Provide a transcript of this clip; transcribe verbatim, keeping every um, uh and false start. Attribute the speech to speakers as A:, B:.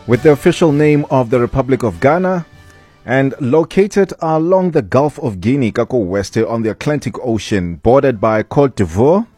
A: with the official name of the Republic of Ghana and located along the Gulf of Guinea, Kako West on the Atlantic Ocean, bordered by Cote d'Ivoire,